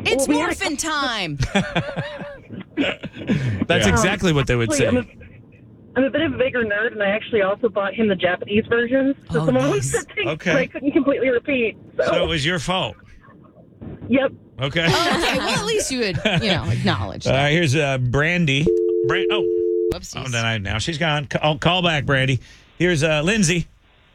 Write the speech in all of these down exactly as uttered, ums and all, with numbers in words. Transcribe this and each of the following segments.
It's Well, we morphin' time. That's Yeah. exactly what they would Actually, I'm a, say. I'm a bit of a bigger nerd, and I actually also bought him the Japanese versions. So Oh, some of nice. the things Okay. that I couldn't completely repeat. So, So it was your fault. yep. Okay. Okay, well, at least you would, you know, acknowledge All that. right, here's uh, Brandy. Brand- oh, Whoopsies. oh, then I, now she's gone. C- Oh, call back, Brandy. Here's uh, Lindsay.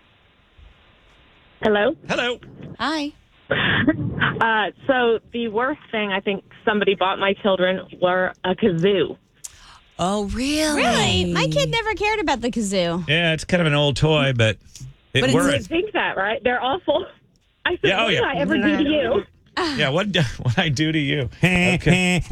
Hello. Hello. Hi. Uh, so the worst thing I think somebody bought my children were a kazoo. Oh, really? Really? My kid never cared about the kazoo. Yeah, it's kind of an old toy, but it But it's- You worked. would think that, right? They're awful. I said, Yeah, oh, what yeah. did I ever do to you? Yeah, what what I do to you? Okay.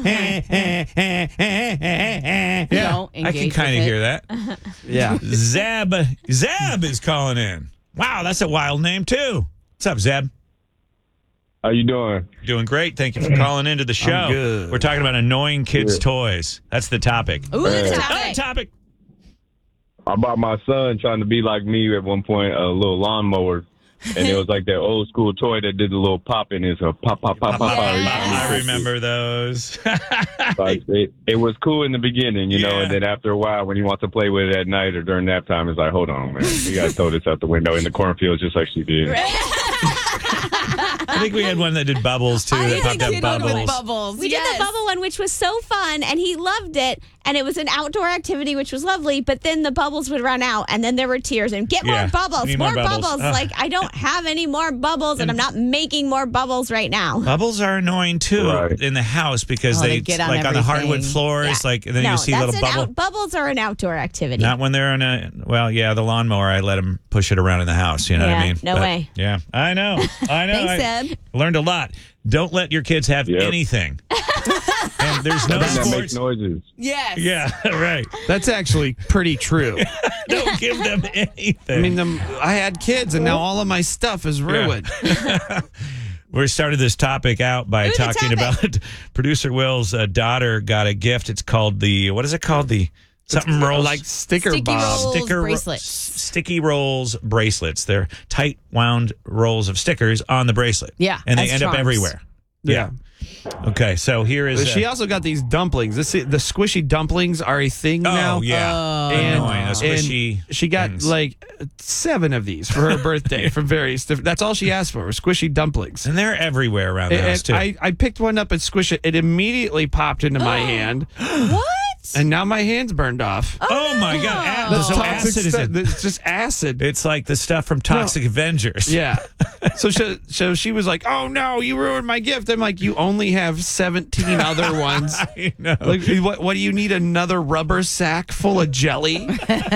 yeah, Don't I can engage kind with of it. hear that. Yeah. Zab Zab is calling in. Wow, that's a wild name too. What's up, Zab? How you doing? Doing great. Thank you for calling into the show. good. We're talking about annoying kids' Good. toys. That's the topic. Ooh, that's a Other topic. topic. I bought my son trying to be like me at one point a little lawnmower, and it was like that old school toy that did the little pop in his uh, pop pop pop pop. pop. I remember those. Like, it, it was cool in the beginning, you know, Yeah. and then after a while, when he wants to play with it at night or during nap time, it's like, hold on, man, you gotta throw this out the window in the cornfield just like she did. I think we had one that did bubbles too. I That popped had a out kid one with bubbles. bubbles. We yes. did the bubble one, which was so fun, and he loved it. And it was an outdoor activity, which was lovely. But then the bubbles would run out, and then there were tears. And get Yeah, more bubbles, need more, more bubbles. bubbles. Ugh. Like I don't have any more bubbles, and I'm not making more bubbles right now. Bubbles are annoying too Right. in the house because Oh, they, they get on like on the hardwood everything. floors, like and then no, you see that's little an bubble. out, bubbles are an outdoor activity. Not when they're on a well, yeah, the lawnmower. I let them push it around in the house. You know what I Yeah, mean? no way. Yeah, I know. I know. Thanks, I Ed. learned a lot. Don't let your kids have Yep. anything. And there's no That makes sports. noises. Yes. Yeah, right. That's actually pretty true. Don't give them anything. I mean, the, I had kids, and now all of my stuff is ruined. We started this topic out by Ooh, the talking topic. about producer Will's uh, daughter got a gift. It's called the what is it called? The something rolls Like sticker Sticky bob. roll. sticker ro- bracelets. s- sticky rolls bracelets. They're tight wound rolls of stickers on the bracelet. Yeah, and they as end up charms. everywhere. Yeah. Okay, so here is. She uh, also got these dumplings. This the squishy dumplings are a thing oh now. yeah, Oh. And, annoying. Those and squishy. she got things. like seven of these for her birthday from various different. That's all she asked for was squishy dumplings. and they're everywhere around the house And too. I, I picked one up and squished it. It immediately popped into my hand, What? and now my hand's burned off. oh my god! A- That's so toxic acid is stuff. in- It's just acid. It's like the stuff from Toxic Avengers. Yeah. So she, so she was like, "Oh no, you ruined my gift." I'm like, "You only have seventeen other ones. I know. Like, what? What do you need? Another rubber sack full of jelly?" You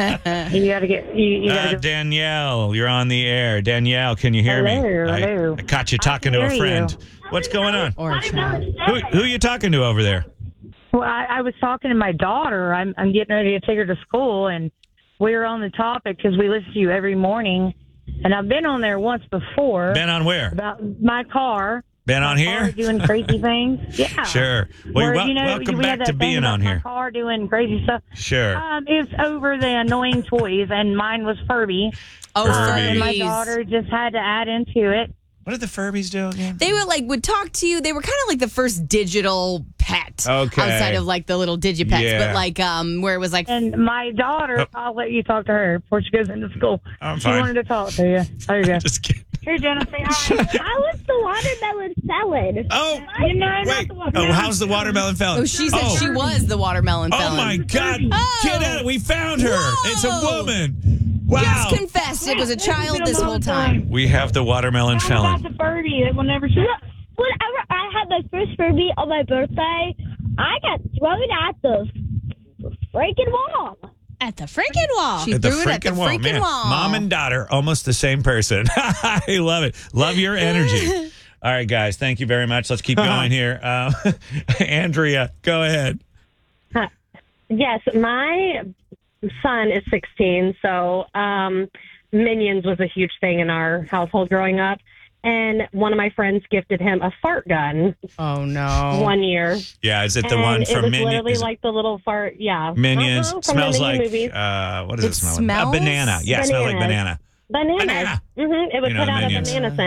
gotta get. You, you Uh, gotta. Danielle, you're on the air. Danielle, can you hear me? Hello, I, hello. I caught you talking to I a can hear friend. What's going on? Or a child. Who, who are you talking to over there? Well, I, I was talking to my daughter. I'm, I'm getting ready to take her to school, and we were on the topic because we listen to you every morning. And I've been on there once before Ben on where? about my car. Ben on my here? car doing crazy things. Yeah. Sure. Well, Where, wel- you know, welcome we had back that to thing being about on my here. car doing crazy stuff. Sure. Um, it's over the annoying toys, and mine was Furby. Oh, Furby. And my Furbies. daughter just had to add into it. What did the Furbies do again? They were like would talk to you. They were kind of like the first digital pet Okay. outside of like the little digipets, Yeah. but like um where it was like And my daughter, Oh. I'll let you talk to her before she goes into school. I'm she fine. wanted to talk to you. There you go. Just kidding. Here, Jenna, say hi. How was the watermelon salad? Oh, You know, not wait. the watermelon. Oh, how's the watermelon felon? oh she said oh. she was the watermelon Oh, felon. my God. Oh. Get out. We found her. Whoa. It's a woman. Wow. Just confessed it was a child this whole time. we have the watermelon How felon. about the Furby that will never see? Whenever I had my first Furby on my birthday, I got thrown at the freaking wall. At the freaking wall. She At the threw it at the freaking wall. freaking Man, wall. Mom and daughter, almost the same person. I love it. Love your energy. All right, guys. Thank you very much. Let's keep going here. Uh, Andrea, go ahead. Yes, my son is sixteen, so um, Minions was a huge thing in our household growing up. And one of my friends gifted him a fart gun Oh no. one year. Yeah, is it the and one it from was Minions? literally Is it like the little fart, yeah. Minions? Uh-huh, from Smells the Minion like, movies. uh, what does it, It smell like? smells? A banana. Yeah, it smells like banana. Bananas. Banana. Mm-hmm. It would You know, put out Minions. a banana scent.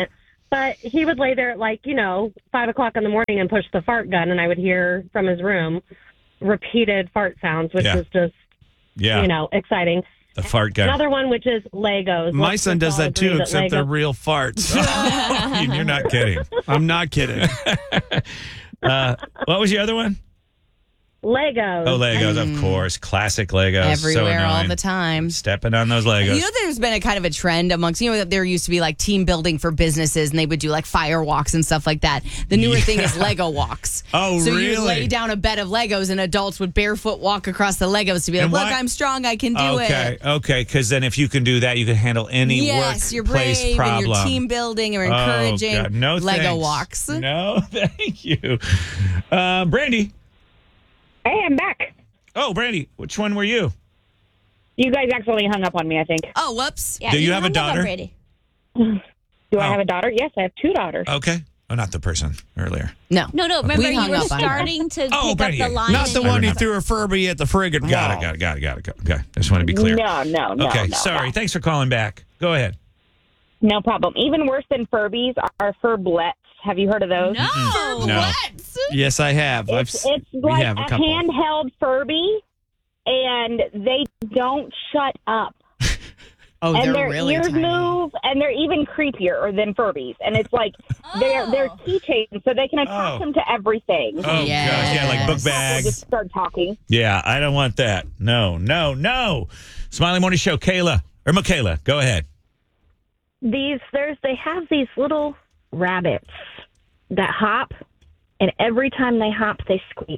But he would lay there at like, you know, five o'clock in the morning and push the fart gun, and I would hear from his room repeated fart sounds, which Yeah. was just, Yeah. you know, exciting. The fart gun. Another one, which is Legos. My Let's son just does all that too, agree except they're Legos- real farts. You're not kidding. I'm not kidding. Uh, what was the other one? Legos. Oh, Legos, of course. Classic Legos. So Everywhere, all annoying. the time. Stepping on those Legos. You know, there's been a kind of a trend amongst, you know, that there used to be like team building for businesses and they would do like fire walks and stuff like that. The newer thing is Lego walks. Oh, so really? you lay down a bed of Legos and adults would barefoot walk across the Legos to be like, And look, why- I'm strong, I can do okay, it. okay. Because then if you can do that, you can handle any Yes, you're workplace brave problem. and you're team building or encouraging Oh, God. No Lego thanks. walks. No, thank you. Uh, Brandy. Hey, I'm back. Oh, Brandy, which one were you? You guys accidentally hung up on me, I think. Oh, whoops. Yeah, Do you have a hung up on daughter? Brady. Do I Oh. have a daughter? Yes, I have two daughters. Okay. Oh, not the person earlier. No. No, no. Remember, We you hung were up on her. starting to Oh, pick Brady. up the line. Not the and one you- who threw a Furby at the friggin' Got wall. it, got it, got it, got it, got it. Okay. I just want to be clear. No, no, no. Okay, no, sorry. no. Thanks for calling back. Go ahead. No problem. Even worse than Furbies are Furblets. Have you heard of those? No. No. What? Yes, I have. I've, It's, s- it's we like have a a couple. handheld Furby, and they don't shut up. Oh, and they're their really ears tiny. move, and they're even creepier than Furbies. And it's like they're they're keychains, so they can attach Oh. them to everything. Oh, gosh. Yeah, like book Yes. They bags. just start talking. Yeah, I don't want that. No, no, no. Smiley Morning Show, Kayla. Or Michaela, go ahead. These there's they have these little rabbits that hop, and every time they hop, they squeak.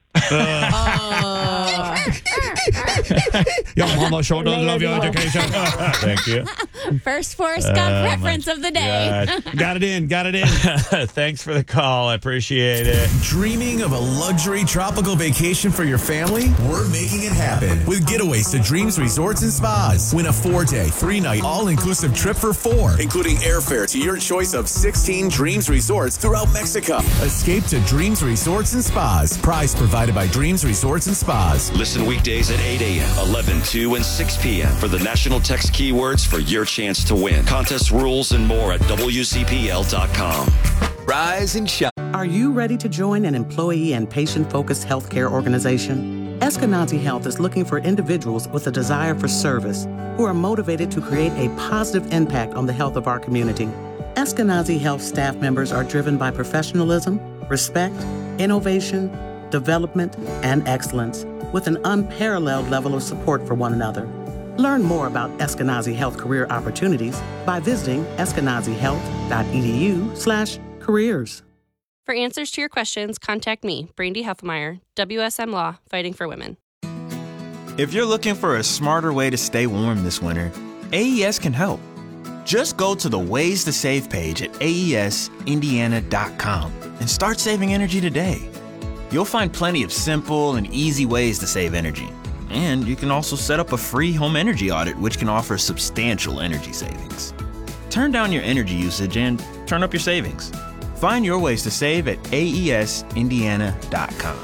Your mama sure does love your education. Thank you. First Forrest Gump reference of the day. God. Got it in. Got it in. Thanks for the call. I appreciate it. Dreaming of a luxury tropical vacation for your family? We're making it happen with getaways to Dreams Resorts and Spas. Win a four-day, three-night, all-inclusive trip for four, including airfare to your choice of sixteen Dreams Resorts throughout Mexico. Escape to Dreams Resorts and Spas. Prize provided by Dreams Resorts and Spas. Listen weekdays at eight a.m., eleven, two, and six p.m. for the national text keywords for your chance to win. Contest rules and more at W Z P L dot com. Rise and shine. Are you ready to join an employee and patient-focused healthcare organization? Eskenazi Health is looking for individuals with a desire for service who are motivated to create a positive impact on the health of our community. Eskenazi Health staff members are driven by professionalism, respect, innovation, development, and excellence, with an unparalleled level of support for one another. Learn more about Eskenazi Health career opportunities by visiting eskenazihealth.edu slash careers. For answers to your questions, contact me, Brandy Heffelmeyer, W S M Law, Fighting for Women. If you're looking for a smarter way to stay warm this winter, A E S can help. Just go to the Ways to Save page at A E S Indiana dot com and start saving energy today. You'll find plenty of simple and easy ways to save energy. And you can also set up a free home energy audit, which can offer substantial energy savings. Turn down your energy usage and turn up your savings. Find your ways to save at A E S Indiana dot com.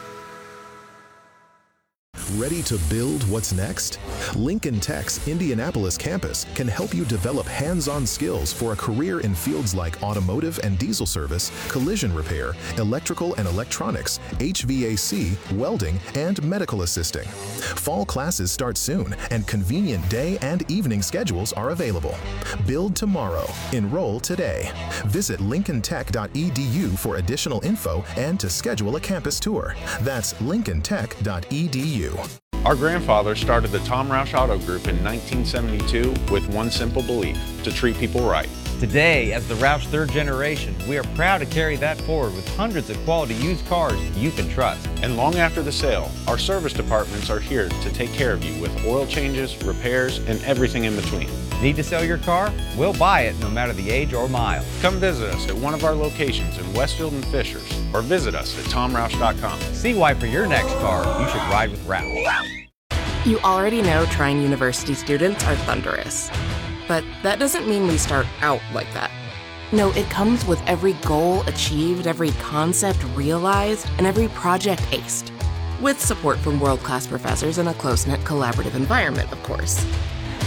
Ready to build what's next? Lincoln Tech's Indianapolis campus can help you develop hands-on skills for a career in fields like automotive and diesel service, collision repair, electrical and electronics, H V A C, welding, and medical assisting. Fall classes start soon, and convenient day and evening schedules are available. Build tomorrow. Enroll today. Visit lincoln tech dot e d u for additional info and to schedule a campus tour. That's lincoln tech dot e d u. Our grandfather started the Tom Roush Auto Group in nineteen seventy-two with one simple belief: to treat people right. Today, as the Roush third generation, we are proud to carry that forward with hundreds of quality used cars you can trust. And long after the sale, our service departments are here to take care of you with oil changes, repairs, and everything in between. Need to sell your car? We'll buy it no matter the age or mile. Come visit us at one of our locations in Westfield and Fishers, or visit us at tom roush dot com. See why for your next car, you should ride with Roush. You already know Trine University students are thunderous. But that doesn't mean we start out like that. No, it comes with every goal achieved, every concept realized, and every project aced. With support from world-class professors and a close-knit collaborative environment, of course.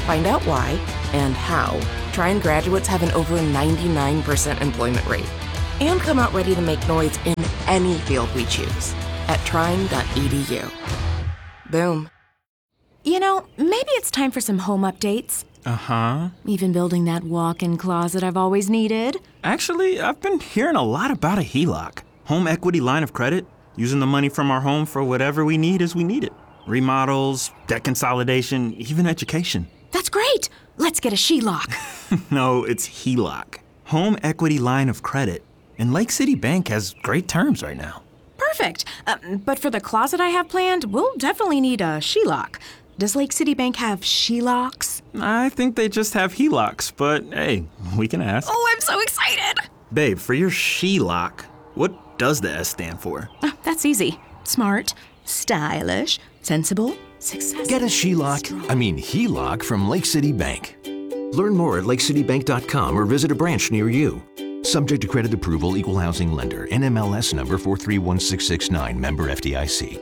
Find out why and how Trine graduates have an over ninety-nine percent employment rate and come out ready to make noise in any field we choose at trine dot e d u. Boom. You know, maybe it's time for some home updates. Uh-huh. Even building that walk-in closet I've always needed. Actually, I've been hearing a lot about a H E L O C. Home equity line of credit. Using the money from our home for whatever we need as we need it. Remodels, debt consolidation, even education. That's great. Let's get a She Lock. No, it's H E L O C. Home equity line of credit. And Lake City Bank has great terms right now. Perfect. Uh, but for the closet I have planned, we'll definitely need a She Lock. Does Lake City Bank have She Locks? I think they just have H E L O Cs, but hey, we can ask. Oh, I'm so excited. Babe, for your She Lock, what does the S stand for? Uh, that's easy. Smart, stylish, sensible, successful. Get a She Lock, I mean H E L O C from Lake City Bank. Learn more at lake city bank dot com or visit a branch near you. Subject to credit approval, equal housing lender, N M L S number four three one six six nine, member F D I C.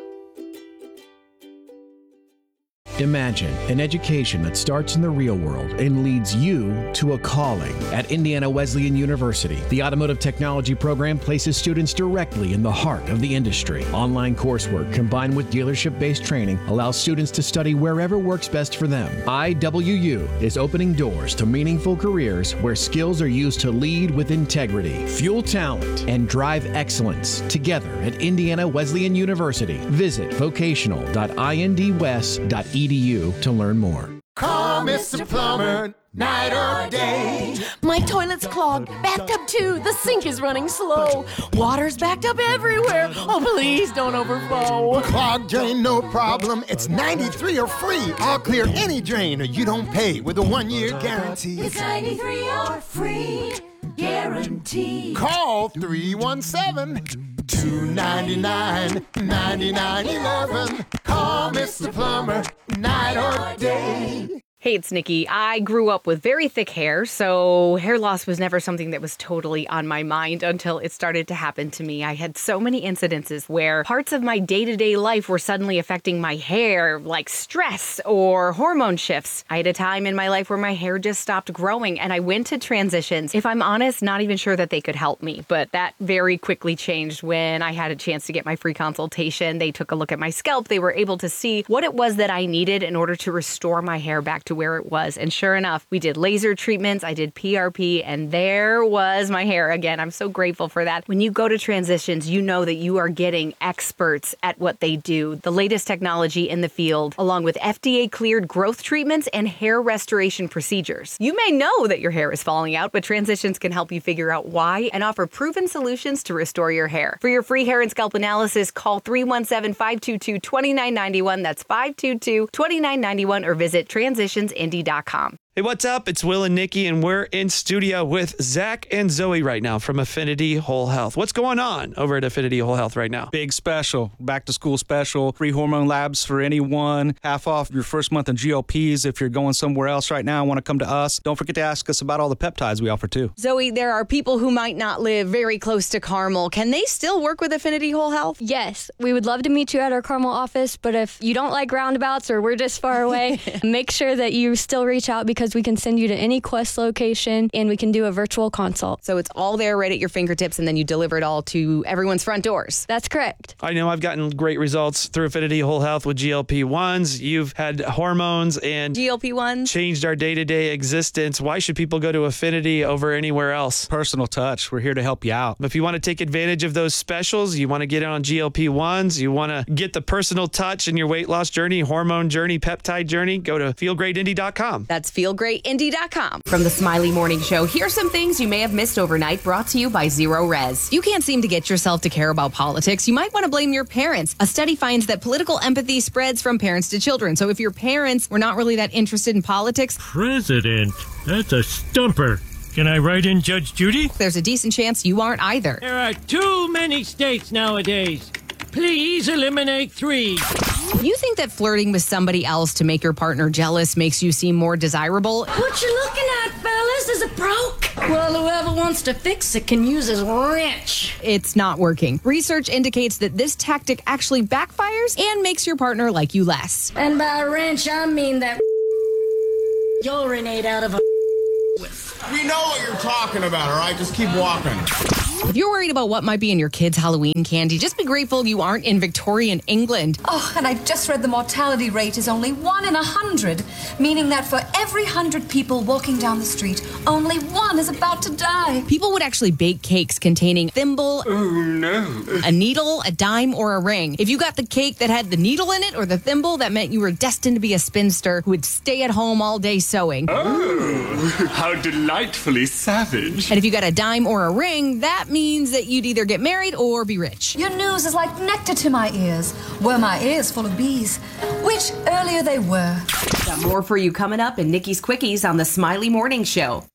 Imagine an education that starts in the real world and leads you to a calling. At Indiana Wesleyan University, the Automotive Technology program places students directly in the heart of the industry. Online coursework combined with dealership-based training allows students to study wherever works best for them. I W U is opening doors to meaningful careers where skills are used to lead with integrity, fuel talent, and drive excellence together at Indiana Wesleyan University. Visit vocational dot I N D west dot e d u to learn more. Call Mister Plumber, night or day. My toilet's clogged, bathtub too, the sink is running slow. Water's backed up everywhere, oh please don't overflow. Clogged drain, no problem, it's ninety-three or free. I'll clear any drain or you don't pay with a one-year guarantee. It's ninety-three or free, guarantee. Call three one seven, two nine nine, nine nine one one. Call Mister Plumber, night or day. Hey, it's Nikki. I grew up with very thick hair, so hair loss was never something that was totally on my mind until it started to happen to me. I had so many incidences where parts of my day-to-day life were suddenly affecting my hair, like stress or hormone shifts. I had a time in my life where my hair just stopped growing, and I went to Transitions. If I'm honest, not even sure that they could help me, but that very quickly changed when I had a chance to get my free consultation. They took a look at my scalp. They were able to see what it was that I needed in order to restore my hair back to where it was. And sure enough, we did laser treatments, I did P R P, and there was my hair again. I'm so grateful for that. When you go to Transitions, you know that you are getting experts at what they do, the latest technology in the field, along with F D A-cleared growth treatments and hair restoration procedures. You may know that your hair is falling out, but Transitions can help you figure out why and offer proven solutions to restore your hair. For your free hair and scalp analysis, call three one seven, five two two, two nine nine one. That's five two two, two nine nine one, or visit transitions indy dot com. Hey, what's up? It's Will and Nikki, and we're in studio with Zach and Zoe right now from Affinity Whole Health. What's going on over at Affinity Whole Health right now? Big special, back to school special, free hormone labs for anyone, half off your first month in G L Ps. If you're going somewhere else right now and want to come to us, don't forget to ask us about all the peptides we offer too. Zoe, there are people who might not live very close to Carmel. Can they still work with Affinity Whole Health? Yes, we would love to meet you at our Carmel office, but if you don't like roundabouts or we're just far away, make sure that you still reach out because we can send you to any Quest location and we can do a virtual consult. So it's all there right at your fingertips and then you deliver it all to everyone's front doors. That's correct. I know I've gotten great results through Affinity Whole Health with G L P ones. You've had hormones and G L P ones changed our day-to-day existence. Why should people go to Affinity over anywhere else? Personal touch. We're here to help you out. If you want to take advantage of those specials, you want to get on G L P ones, you want to get the personal touch in your weight loss journey, hormone journey, peptide journey, go to feel great indy dot com. That's feel great indy dot com. From the Smiley Morning Show, here's some things you may have missed overnight, brought to you by Zero Res. You can't seem to get yourself to care about politics. You might want to blame your parents. A study finds that political empathy spreads from parents to children. So if your parents were not really that interested in politics... President? That's a stumper. Can I write in Judge Judy? There's a decent chance you aren't either. There are too many states nowadays. Please eliminate three. You think that flirting with somebody else to make your partner jealous makes you seem more desirable? What you looking at, fellas? Is it broke? Well, whoever wants to fix it can use his wrench. It's not working. Research indicates that this tactic actually backfires and makes your partner like you less. And by wrench, I mean that urinate out of a... We know what you're talking about, all right? Just keep walking. If you're worried about what might be in your kids' Halloween candy, just be grateful you aren't in Victorian England. Oh, and I just read the mortality rate is only one in a hundred, meaning that for every hundred people walking down the street, only one is about to die. People would actually bake cakes containing thimble, oh no, a needle, a dime, or a ring. If you got the cake that had the needle in it or the thimble, that meant you were destined to be a spinster who would stay at home all day sewing. Oh, how delightfully savage. And if you got a dime or a ring, that means that you'd either get married or be rich. Your news is like nectar to my ears. Were my ears full of bees? Which earlier they were. Got more for you coming up in Nikki's Quickies on the Smiley Morning Show.